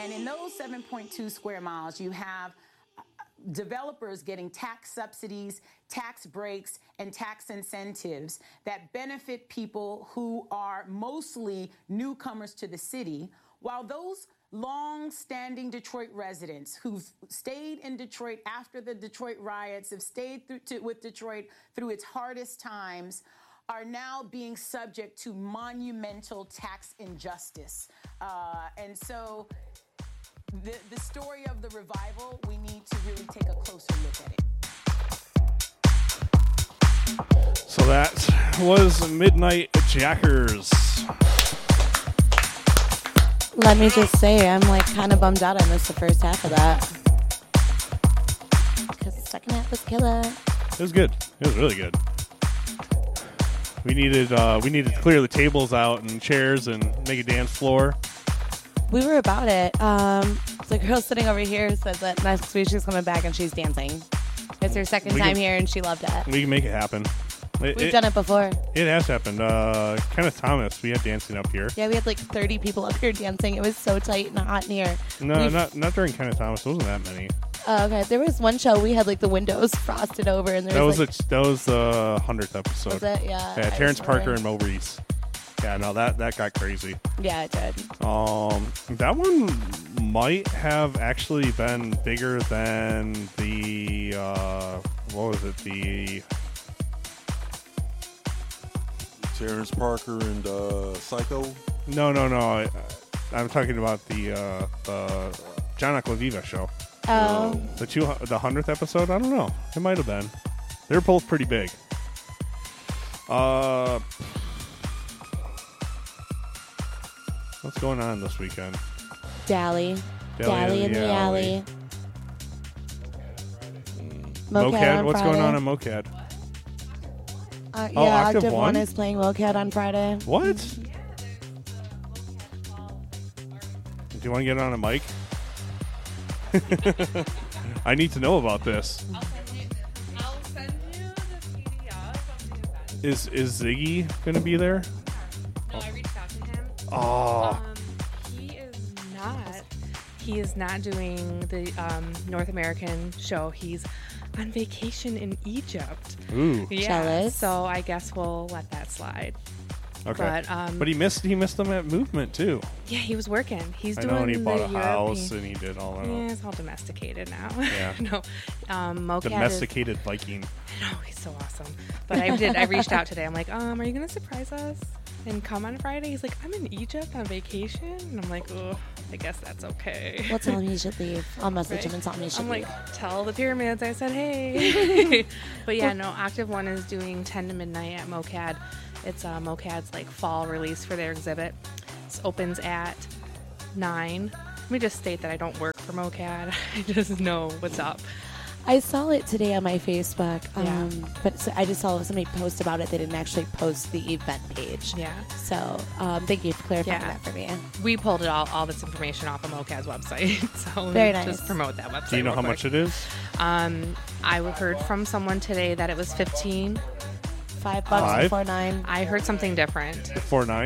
And in those 7.2 square miles, you have developers getting tax subsidies, tax breaks, and tax incentives that benefit people who are mostly newcomers to the city, while those long-standing Detroit residents who've stayed in Detroit after the Detroit riots, have stayed with Detroit through its hardest times, are now being subject to monumental tax injustice. And so the story of the revival, we need to really take a closer look at it. So that was Midnight Jackers. Let me just say, I'm like kind of bummed out I missed the first half of that. Because the second half was killer. It was good. It was really good. We needed to clear the tables out and chairs and make a dance floor. We were about it. The girl sitting over here said that next week she's coming back and she's dancing. It's her second time here and she loved it. We can make it happen. We've done it before. It has happened. Kenneth Thomas, we had dancing up here. Yeah, we had like 30 people up here dancing. It was so tight and hot in here. No, not during Kenneth Thomas. There wasn't that many. Oh, okay. There was one show we had like the windows frosted over, and there was that was the 100th episode. Was it? Yeah. Yeah, Terrence Parker and Mo Reese. Yeah, no, that got crazy. Yeah, it did. That one might have actually been bigger than the what was it? The Terrence Parker and Psycho. No. I'm talking about the John Acquaviva show. Oh. The 100th episode? I don't know. It might have been. They're both pretty big. What's going on this weekend? Dally in the alley. MoCAD. What's going on in MoCAD? Octave One is playing MoCAD on Friday. What? Do you want to get on a mic? I need to know about this. I'll send you the PDF of the event. Is Ziggy going to be there? No, I reached out to him. Oh. He is not doing the North American show. He's on vacation in Egypt. Ooh. Yeah. Jealous. So I guess we'll let that slide. Okay. But he missed them at Movement too. Yeah, he was working. He's I know, doing and he bought a the house and he did all that. Yeah, it's all domesticated now. Yeah. No, MoCAD domesticated Viking. I know, he's so awesome. But I reached out today. I'm like, are you gonna surprise us and come on Friday? He's like, I'm in Egypt on vacation, and I'm like, oh, I guess that's okay. We'll tell him he should leave. I'll message him and tell him he should leave. I'm like, tell the pyramids I said hey. But yeah, no, Octave One is doing 10 to midnight at MoCAD. It's MoCAD's like fall release for their exhibit. It opens at 9. Let me just state that I don't work for MoCAD. I just know what's up. I saw it today on my Facebook, Yeah. but I just saw somebody post about it. They didn't actually post the event page. Yeah. So thank you for clarifying that for me. We pulled it all this information off of MoCAD's website. So Very nice. Just promote that website. Do you know how real much quick. it is? I heard from someone today that it was $15. $5 before 9. I heard something different. 4.9.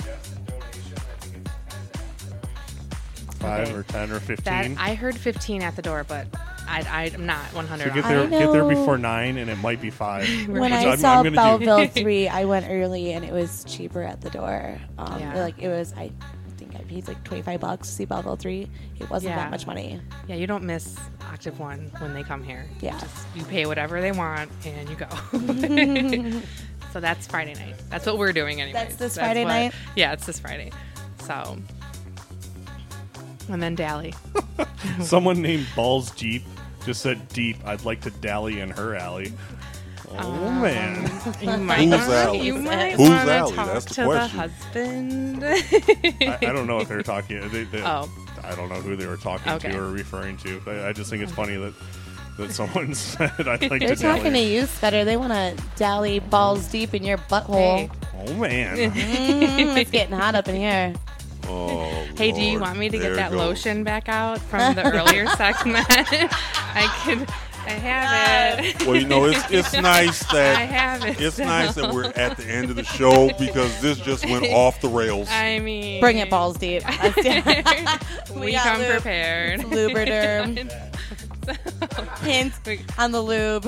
5 or 10 or 15. I heard 15 at the door, but I'm not 100. So get on there before 9, and it might be 5. When I saw Belleville 3, I went early, and it was cheaper at the door. Like it was, I think I paid like $25 to see Belleville 3. It wasn't that much money. Yeah, you don't miss Octave One when they come here. Yeah. You pay whatever they want, and you go. So that's Friday night. That's what we're doing anyway. That's this Friday night? Yeah, it's this Friday. So, and then Dally. Someone named Balls Jeep just said, "Deep, I'd like to dally in her alley." Oh man. You might Who's alley? You might Who's want to alley? talk That's the to question. the husband. I don't know if they're talking. Oh. I don't know who they were talking Okay. to or referring to. But I just think it's funny that someone said, "I'd like They're to talking to dally." you, Scudder. They want to dally balls deep in your butthole. Oh man. It's getting hot up in here. Oh, Hey, do you Lord. want me to There get it that goes. lotion back out from the earlier segment? I I have it. Well, it's nice that I have it. It's nice that we're at the end of the show because this just went off the rails. I mean, Bring it balls deep. we got come lube. prepared. Lubriderm. Hint on the lube.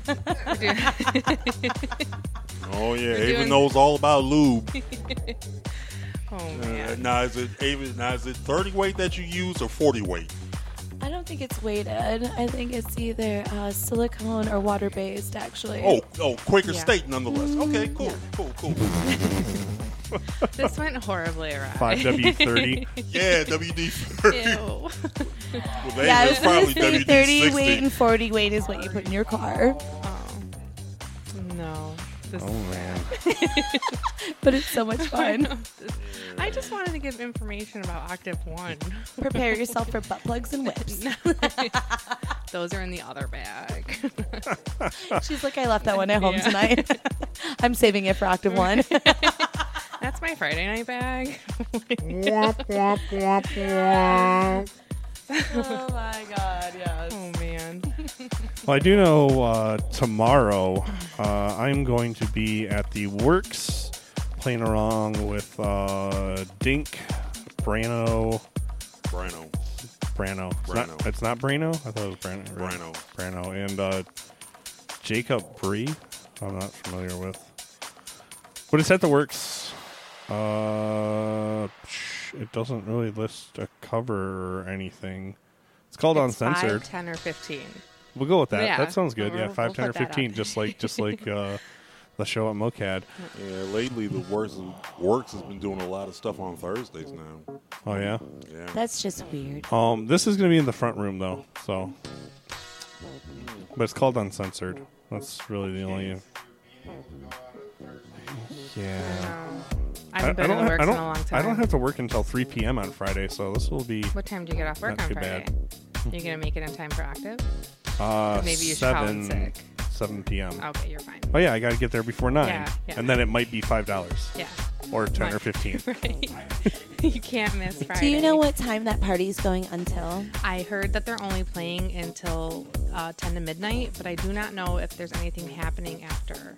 Oh yeah, We're Ava doing- knows all about lube. Oh man. Now is it 30 weight that you use or 40 weight? I don't think it's weighted. I think it's either silicone or water based, actually. Oh, quicker Yeah. state nonetheless. Okay, cool, Yeah. cool. This went horribly awry. 5W30. Yeah, WD-30. Ew. Well, Yeah, I Ava's was going probably to say 30 weight WD-60. and 40 weight is what you put in your car. Oh. No. This, Oh man. But it's so much fun. I just wanted to give information about Octave 1. Prepare yourself for butt plugs and whips. Those are in the other bag. She's like, I left that one at home Yeah. tonight. I'm saving it for Octave 1. That's my Friday night bag. Oh my God, yes. Oh man. Well, I do know tomorrow I'm going to be at the Works playing around with Dink, Brano. It's not Brano? I thought it was Brano. Brano. And Jacob Bree, I'm not familiar with. But it's at the Works. It doesn't really list a cover or anything. It's called It's Uncensored. 5, 10, or 15. We'll go with that. Yeah. That sounds good. We'll- Yeah, 5, we'll 10, or put that 15, on. just like the show at MoCAD. Yeah, lately the Works has been doing a lot of stuff on Thursdays now. Oh yeah. Yeah. That's just weird. This is going to be in the front room though, so. But it's called Uncensored. That's really the only. Yeah. I haven't been in the Works in a long time. I don't have to work until 3 p.m. on Friday, so this will be What time do you get off work not on too Friday? bad. Are you going to make it in time for Octave? Maybe you should call in 7 sick. 7 p.m. Okay, you're fine. Oh yeah, I got to get there before 9, Yeah. and then it might be $5 Yeah. or 10 or Right. 15. Right. You can't miss Friday. Do you know what time that party's going until? I heard that they're only playing until 10 to midnight, but I do not know if there's anything happening after.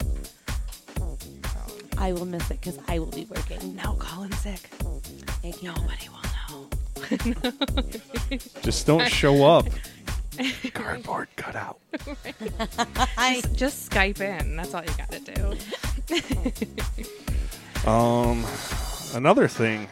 I will miss it because I will be working. No, call in sick. I can't. Nobody will know. Just don't show up. Cardboard cutout. Just Skype in. That's all you got to do. Another thing.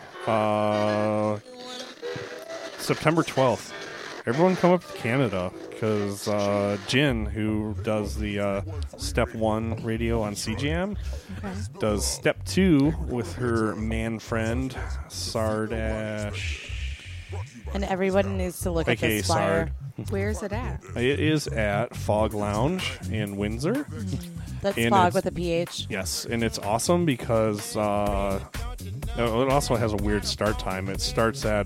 September 12th. Everyone come up to Canada because Jin, who does the Step 1 radio on CGM, does Step 2 with her man friend, Sardash. And everyone needs to look at AKA this flyer. Sard. Where's it at? It is at Fog Lounge in Windsor. That's And fog it's- with a PH. Yes, and it's awesome because it also has a weird start time. It starts at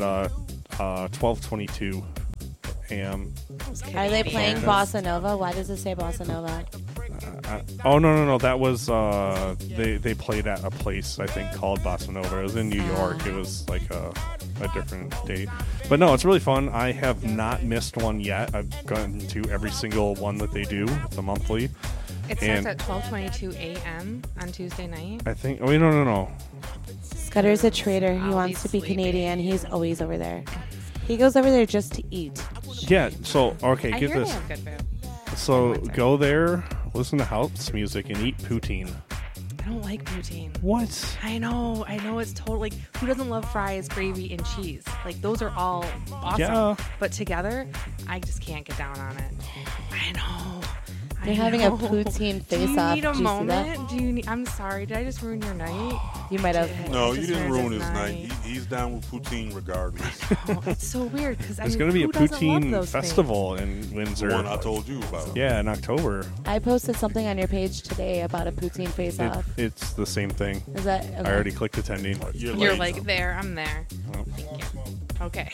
12:22 a.m. Are they playing Bossa Nova? Why does it say Bossa Nova? Oh no! That was they played at a place I think called Bossa Nova. It was in New York. It was like a different date, but no, it's really fun. I have not missed one yet. I've gone to every single one that they do. It's a monthly. It starts And- at 12:22 a.m. on Tuesday night. I think. Oh no! Scudder's a traitor. He I'll wants be to be sleeping. Canadian. He's always over there. He goes over there just to eat. Yeah. So okay, I get hear this. they have good food. So Windsor. go there, listen to house music, and eat poutine. I don't like poutine. What? I know it's totally. Who doesn't love fries, gravy, and cheese? Like those are all awesome. Yeah. But together, I just can't get down on it. I know. They're having a poutine face-off. Do you need a Did you see that? moment? Do you need? I'm sorry. Did I just ruin your night? You might have. No, I you just didn't ruined ruin his night. He's down with poutine regardless. Oh, it's so weird because There's going to be a who doesn't love poutine those festival in Windsor. The one I told you about. Yeah, in October. I posted something on your page today about a poutine face-off. It's the same thing. Is that? I already clicked attending. You're late. like there. I'm there. Oh. Thank you. Okay.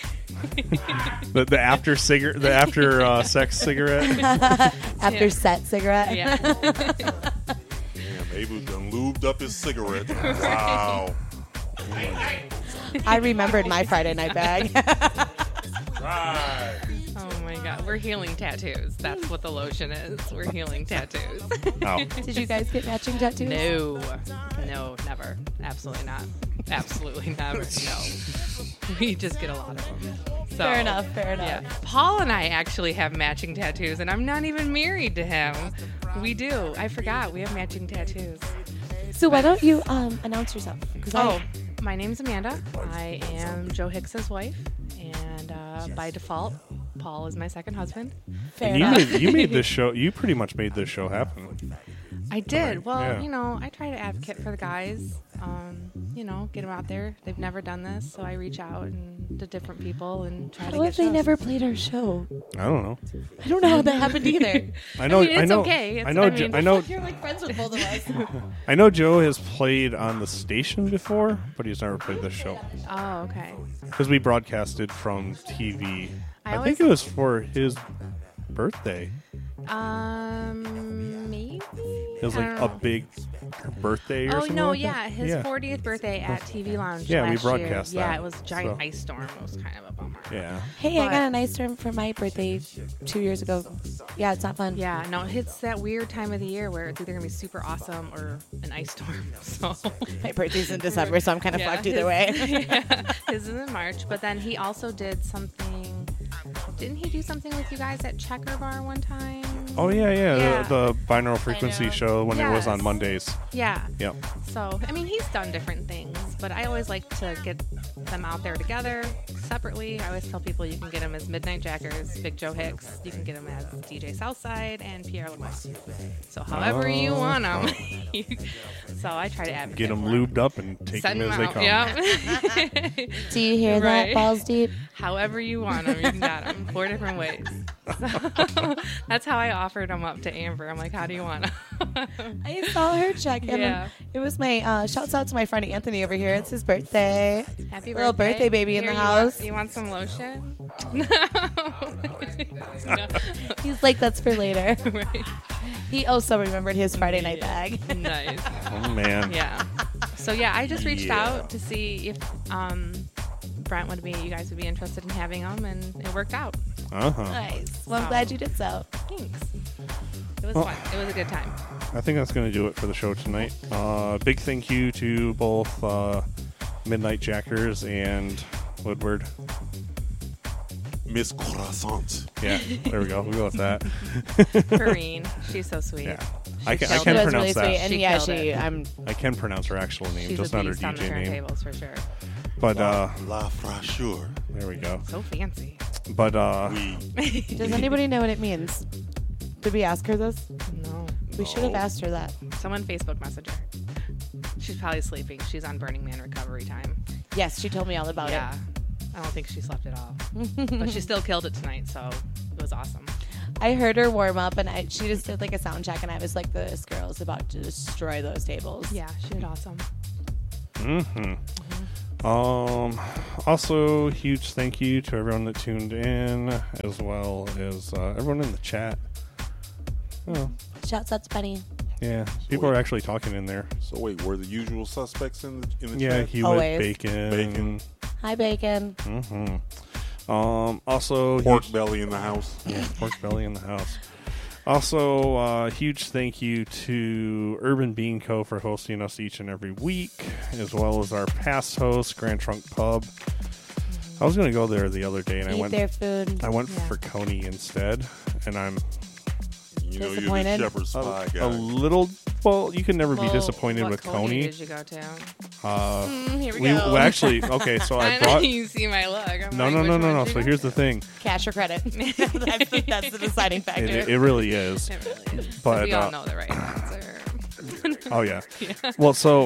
The after sex cigarette. After Yeah. set cigarette. Yeah. Damn, Abel done lubed up his cigarette. Wow. I remembered my Friday night bag. Right. Oh my my God. We're healing tattoos. That's what the lotion is. We're healing tattoos. Oh. Did you guys get matching tattoos? No, never. Absolutely not. Absolutely never. No. We just get a lot of them. So, Fair enough. Yeah. Paul and I actually have matching tattoos, and I'm not even married to him. We do. I forgot. We have matching tattoos. So why don't you announce yourself? 'Cause My name's Amanda. I am Joe Hicks's wife, and by default, Paul is my second husband. fair And enough. you made this show. You pretty much made this show happen. I did. Well, Yeah. I try to advocate for the guys. Get them out there. They've never done this, so I reach out to different people and try to How get have they shows. never played our show? I don't know. I don't know how that happened either. I know. it's I know. okay. I know. I know. You're like friends with both of us. I know. Joe has played on the station before, but he's never played this show Oh, okay. because we broadcasted from TV. I I think it was for his birthday. Maybe. It was I like don't a know. big birthday or Oh something. no, like yeah, that. his Yeah. 40th birthday at TV Lounge. Yeah, we last year. broadcast Yeah, that, it was a giant so. ice storm. It was kind of a bummer. Yeah. Hey, I But- got a nice term for my birthday 2 years ago. Yeah, it's not fun. Yeah, no, it's that weird time of the year where it's either gonna be super awesome or an ice storm. So My birthday's in December, so I'm kind of Yeah, fucked either his- way. yeah, his is in March, but then he also did something. Didn't he do something with you guys at Checker Bar one time? Oh yeah. Yeah. The binaural frequency Binaural. show when it was on Yes. Mondays. Yeah. Yep. So, I mean, he's done different things, but I always like to get them out there together separately. I always tell people you can get them as Midnight Jackers, Big Joe Hicks. You can get them as DJ Southside and Pierre Lemay. So, however you want them. So, I try to advocate. Get them for 'em. lube up and take Send them as them they out. come. Yeah. Do you hear Right. that, Balls Deep? However you want them, you can get them 4 different ways. So, that's how I offered them up to Amber. I'm like, how do you want them? I saw her check in. Yeah. It was my shouts out to my friend Anthony over here. It's his birthday. Happy Little birthday baby in Here, the you house. Want, you want some lotion? No. No. He's like, that's for later. Right. He also remembered his Friday night bag. Nice. Oh man. Yeah. So yeah, I just reached Yeah. out to see if Brent you guys would be interested in having them, and it worked out. Nice. Well, I'm glad you did so. Thanks. It was Well- fun. It was a good time. I think that's going to do it for the show tonight. Big thank you to both Midnight Jackers and Woodward. Miss Croissant. Yeah, there we go. We'll go with that. Kareen, she's so sweet. Yeah. I can killed She pronounce was really that. sweet, and She yeah, killed it. I can pronounce her actual name, She's just a not her beast on the DJ name. turntables for sure. But La Frachure. there we go. So fancy. But We. Does anybody know what it means? Did we ask her this? No. We should have asked her that. Someone Facebook message her. She's probably sleeping. She's on Burning Man recovery time. Yes, she told me all about Yeah. I don't think she slept at all. But she still killed it tonight, so it was awesome. it. I heard her warm up, and she just did like a sound check, and I was like, this girl's about to destroy those tables. Yeah, she did awesome. Also, huge thank you to everyone that tuned in, as well as everyone in the chat. Oh, Shouts out to Penny. yeah, people are actually talking in there. So wait, were the usual suspects in the Yeah, chat? Hewitt, Always. Bacon. Hi, Bacon. Also, Pork huge, belly in the house. yeah, pork belly in the house. Also, huge thank you to Urban Bean Co. for hosting us each and every week, as well as our past host, Grand Trunk Pub. I was going to go there the other day, and Eat their food. I went Yeah. for Coney instead, and I'm You know, you're the Disappointed? shepherd's pie a guy. little. Well, you can never be Well, disappointed what with Coney Coney. did you go to? Here we We go. well, actually, okay, so I I know brought. you see my look. I'm No, like, no, which no, one no, no. did So you here's go the thing. Cash or credit. that's the deciding factor. It really is. to? It really is. But, we all know the right answer. Oh yeah. Well, so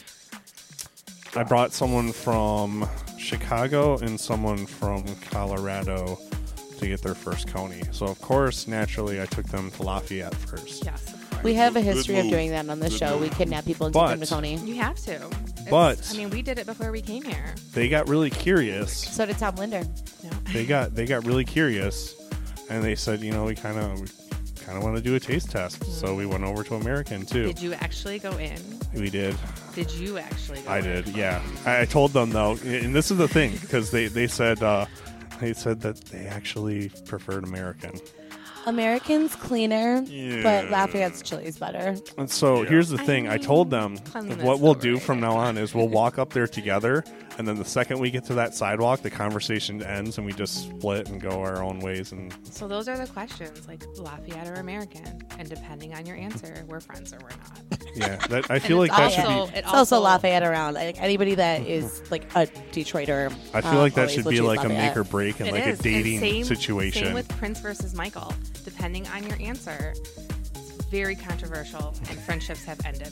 I brought someone from Chicago and someone from Colorado to get their first Coney. So of course, naturally, I took them to Lafayette first. Yes, of course. We have a Good history of move. doing that on the Good show. move. We kidnap people and take them to But- Coney. You have to. It's- But- I mean, we did it before we came here. They got really curious. So did Tom Linder. Yeah. They got really curious, and they said, you know, we kind of want to do a taste test. So we went over to American too. Did you actually go in? We did. Did you actually go I in? did, yeah. I told them though, and this is the thing, because they said They said that they actually preferred American. American's cleaner, Yeah. but Lafayette's chili is better. And so here's the thing. I told them cleanliness what we'll over do it. from now on is we'll walk up there together, and then the second we get to that sidewalk, the conversation ends, and we just split and go our own ways. And So those are the questions, like Lafayette or American, and depending on your answer, we're friends or we're not. yeah, that, I feel like that should be. It's also Lafayette around. Like anybody that is like a Detroiter. I feel like that always should will be choose like a Lafayette. make or break in It like is. a dating And situation. Same with Prince versus Michael. Depending on your answer, it's very controversial, and friendships have ended.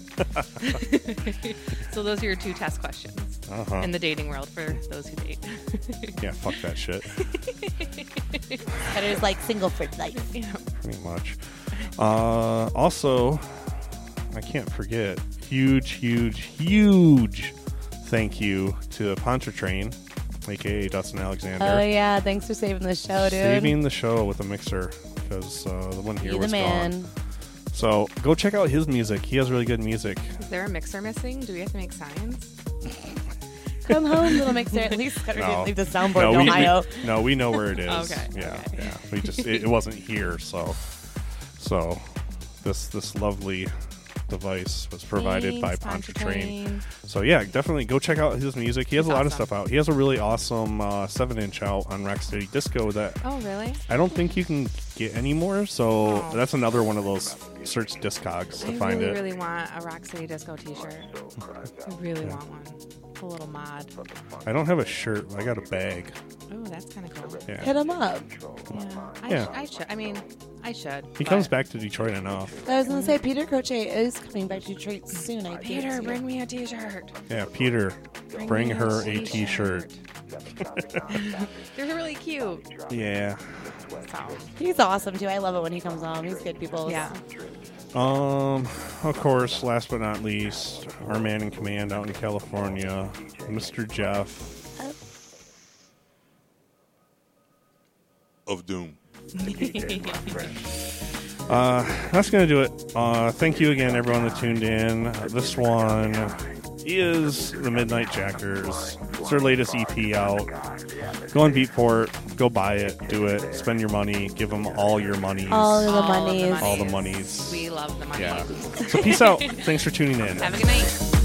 So those are your 2 test questions in the dating world for those who date. Yeah, fuck that shit. But it was like single for life. Pretty much. Also, I can't forget, huge thank you to Pontchartrain, aka Dustin Alexander. Oh yeah, thanks for saving the show, dude. Saving the show with a mixer because the one here You was the man. gone. So go check out his music. He has really good music. Is there a mixer missing? Do we have to make signs? Come home, little mixer. At least No. leave the soundboard in Ohio. we know where it is. Okay, Yeah, okay. yeah. We just it wasn't here, so this lovely device was provided by Thanks, Pontchartrain. So yeah, definitely go check out his music. He has a lot of awesome. stuff out. He has a really awesome 7-inch out on Rocksteady Disco that Oh, really? I don't think you can get anymore. So Oh. that's another one of those search Discogs to I find really, it. really want a Rock City Disco t-shirt. I really want one. A little mod. I don't have a shirt. I got a bag. Oh, that's kind of cool. Yeah. Hit him up. Yeah. Yeah. I should. I mean, I should. He but- comes back to Detroit enough. I was gonna say Peter Croce is coming back to Detroit soon. I think. Peter, bring me a t-shirt. Yeah, Peter, bring me her a t-shirt. They're really cute. Yeah. So, He's awesome too. I love it when he comes home. He's good people. yeah. Of course, last but not least, our man in command out in California, Mr. Jeff. Of Doom. That's going to do it. Thank you again, everyone that tuned in. This one is the Midnight Jackers. It's their latest EP out. Go on Beatport. Go buy it. Do it. Spend your money. Give them all your monies. All of the monies. All the monies. We love the money. Yeah. So peace out. Thanks for tuning in. Have a good night.